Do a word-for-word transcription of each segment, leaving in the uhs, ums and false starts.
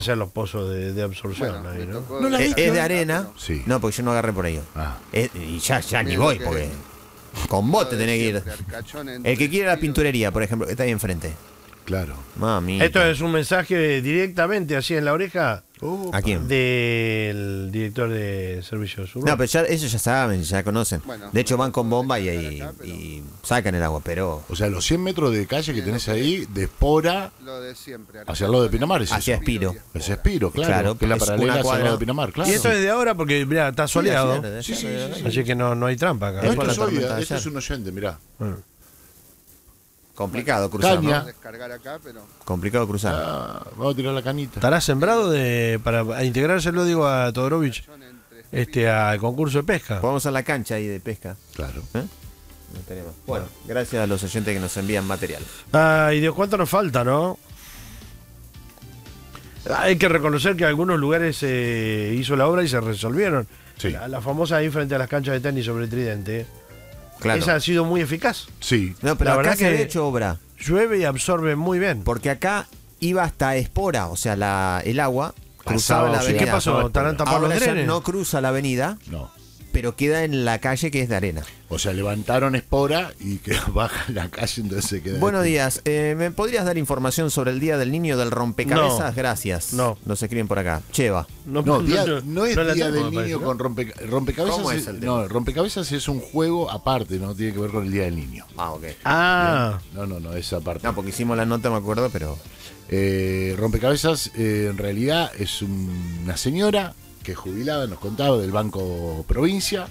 hacer los pozos de, de absorción. Bueno, ahí, me ¿no? tocó ¿No la de- viste? Es de arena. Sí. No, porque yo no agarré por ahí. Ah. Es- y ya, ya ni Mira voy, que- porque con vos te lo de tenés que ir. siempre, Arcachón entre El que quiere la estilo- pinturería, por ejemplo, que está ahí enfrente. Claro. Mami. Esto es un mensaje directamente así en la oreja ¿A quién? del director de servicios urbanos. No, pero ya, ellos ya saben, ya conocen. Bueno, de hecho, van con no puedo bomba y, dejar ahí- acá, pero- y sacan el agua, pero O sea, los cien metros de calle que tenés ahí, de Espora Lo de siempre. hacia el lado de Pinamar, es hacia eso. Espiro. Es Espiro, claro. Claro, que es la es paralela una hacia el cuadra. lado de Pinamar, claro. Y esto es de ahora porque, mirá, está soleado. Sí, sí, sí, sí. Así que no, no hay trampa acá. No, Es por esto, la es, hoy, tormenta de esto es ayer. un oyente, mirá. Bueno. Complicado cruzar, Caña. ¿no? Descargar acá, pero Complicado cruzar. Ah, vamos a tirar la canita. ¿Estará sembrado de para a integrárselo, digo, a Todorovich, son entre este, al concurso de pesca? Vamos a la cancha ahí de pesca. Claro. ¿Eh? No tenemos. Bueno, gracias a los oyentes que nos envían material. Ay, Dios, ¿cuánto nos falta, no? Hay que reconocer que en algunos lugares se hizo la obra y se resolvieron. Sí. La, la famosa ahí frente a las canchas de tenis sobre Tridente. Claro. Esa ha sido muy eficaz. Sí. No, pero La acá verdad se que- había hecho obra. Llueve y absorbe muy bien. Porque acá iba hasta Espora, o sea, la, el agua cruzaba la sí, avenida. ¿Qué pasó? ¿Estarán tapados Ahora los ya drenes? no cruza la avenida, No. pero queda en la calle que es de arena. O sea, levantaron Espora y que baja la calle, entonces se queda. Buenos días. Eh, ¿Me podrías dar información sobre el Día del Niño del Rompecabezas? No. Gracias. No. Nos escriben por acá. Cheva. No, día- no es la Día tengo, del me Niño parece, con ¿no? rompe, rompecabezas. ¿Cómo es es- el no, tema? rompecabezas es un juego aparte, no tiene que ver con el Día del Niño. Ah, ok. Ah, No, no, no, esa parte. No, porque hicimos la nota, me acuerdo, pero... Eh, rompecabezas eh, en realidad es un- una señora que es jubilada, nos contaba, del Banco Provincia,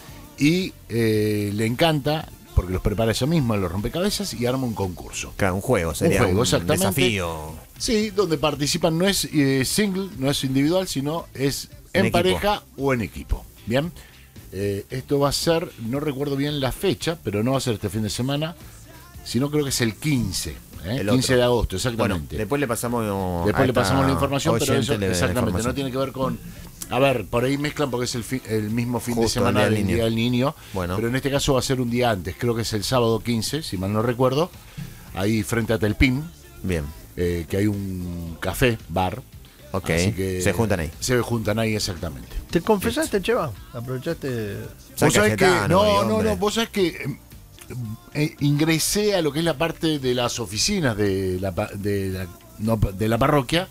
y eh, le encanta, porque los prepara ella misma, los rompecabezas, y arma un concurso. Claro, un juego, sería un, juego, exactamente. desafío. Sí, donde participan no es eh, single, no es individual, sino es En en, equipo. pareja o en equipo. Bien, Eh, esto va a ser, no recuerdo bien la fecha, pero no va a ser este fin de semana, sino creo que es el quince, ¿eh? El quince otro. de agosto, Bueno, exactamente. después le pasamos... a Después le esta pasamos la información, pero oyente eso, le- la exactamente, información. no tiene que ver con... A ver, por ahí mezclan porque es el, fi- el mismo fin de Justo, el semana Día del del Niño. Día del Niño, Bueno. pero en este caso va a ser un día antes, creo que es el sábado quince, si mal no recuerdo, ahí frente a Telpín, Bien, eh, que hay un café, bar. ok. Así que Se juntan ahí. Se juntan ahí exactamente. ¿te confesaste, Cheva? ¿Aprovechaste? San Vos sabés que, Cayetano, no, y no, hombre. no, vos sabés que eh, eh, ingresé a lo que es la parte de las oficinas de la, pa- de la, no, de la parroquia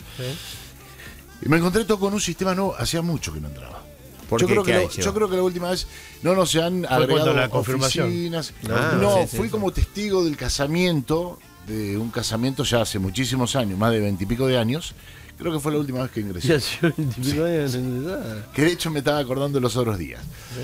y me encontré todo con un sistema nuevo, hacía mucho que no entraba. ¿Por Yo qué? creo, ¿Qué que hay, lo- Cheva? yo creo que la última vez no no se han Fue agregado cuando la confirmación. oficinas. Ah, no, sí, sí, fui sí. como testigo del casamiento, de un casamiento ya hace muchísimos años, más de veintipico de años. Creo que fue la última vez que ingresé. Sí, hace veintipico años en ingresar. Que de hecho me estaba acordando los otros días.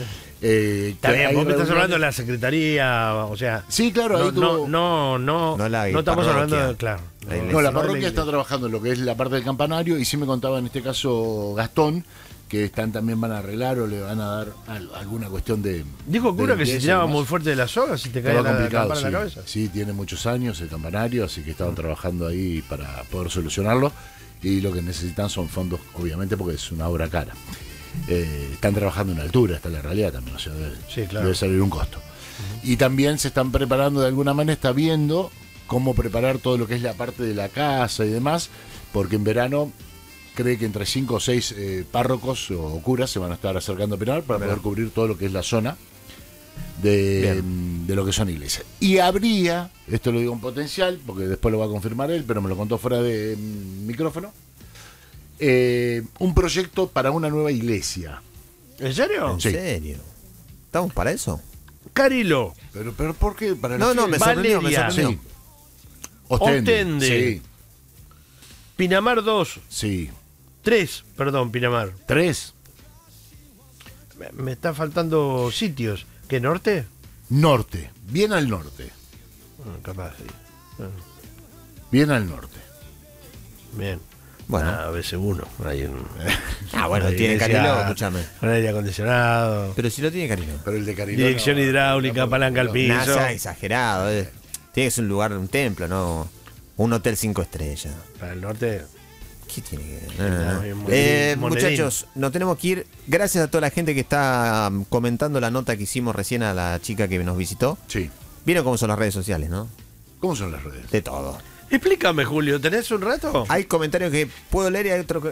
Eh, Está que bien, hay vos me estás reuniones- hablando de la secretaría, o sea... Sí, claro, ahí No, tuvo- no, no, no, No la no estamos parroquia. hablando de... Claro. La iglesia. No, la no de parroquia está iglesia. trabajando en lo que es la parte del campanario y sí me contaba en este caso Gastón que están también van a arreglar o le van a dar al- alguna cuestión de... Dijo cura de que se limpieza y tiraba demás. muy fuerte de las sogas y te cae Estaba la, la complicado, campana sí. en la cabeza. Sí, tiene muchos años el campanario, así que estaban trabajando ahí para poder solucionarlo y lo que necesitan son fondos, obviamente, porque es una obra cara. Eh, están trabajando en altura, está la realidad también, o sea, debe, Sí, claro. debe salir un costo. Y también se están preparando de alguna manera, está viendo cómo preparar todo lo que es la parte de la casa y demás, porque en verano cree que entre cinco o seis eh, párrocos o curas se van a estar acercando a Pinar para poder cubrir todo lo que es la zona de, de lo que son iglesias. Y habría, esto lo digo en potencial, porque después lo va a confirmar él, pero me lo contó fuera de mm, micrófono, eh, un proyecto para una nueva iglesia. ¿En serio? ¿En Sí. serio? ¿Estamos para eso? Carilo, Pero, pero ¿por qué? Para No, los no, me fieles. sorprendió, me Valeria. sorprendió. Sí. Ostende. Ostende. Sí, Pinamar dos, sí. tres, perdón, Pinamar. Tres. Me, me está faltando sitios. ¿Qué, norte? Norte. Bien al norte. Ah, capaz, sí. Ah, Bien al norte. bien. Bueno. Ah, a veces uno. Hay un, Ah, bueno, una tiene iglesia Cariló, escúchame. Con aire acondicionado. Pero si lo tiene Cariló. Pero el de Cariló. Dirección no, hidráulica, no, palanca al no. piso. Nada, sea exagerado. eh. Tiene que ser un lugar, un templo, ¿no? Un hotel cinco estrellas. Para el norte. ¿Qué tiene que ver? No, no, no. No, es muy- Eh, monedín. muchachos, nos tenemos que ir. Gracias a toda la gente que está um, comentando la nota que hicimos recién a la chica que nos visitó. Sí. Vieron cómo son las redes sociales, ¿no? ¿Cómo son las redes? De todo. Explícame, Julio, ¿tenés un rato? Hay comentarios que puedo leer y hay otros